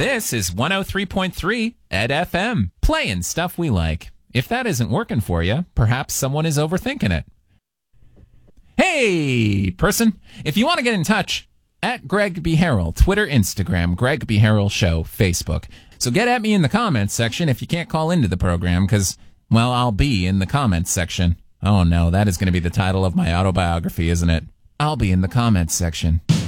This is 103.3 Ed FM, playing stuff we like. If that isn't working for you, perhaps someone is overthinking it. Hey, person, if you want to get in touch, at Greg B. Harrell, Twitter, Instagram, Greg B. Harrell Show, Facebook. So get at me in the comments section if you can't call into the program, because, well, I'll be in the comments section. Oh no, that is going to be the title of my autobiography, isn't it? I'll be in the comments section.